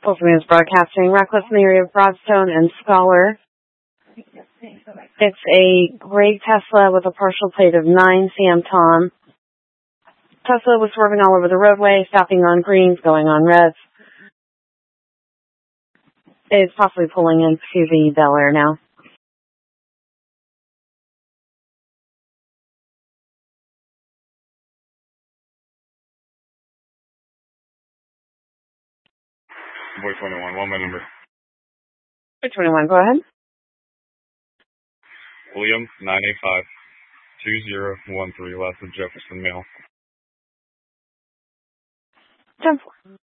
Postal News Broadcasting, reckless in the area of Broadstone and Scholar. It's a gray Tesla with a partial plate of 9 Sam Tom. Tesla was swerving all over the roadway, stopping on greens, going on reds. It's possibly pulling into the Bel Air now. Boy 21, what my number? Boy 21, go ahead. William, 985-2013, last of Jefferson Mail. 10-4.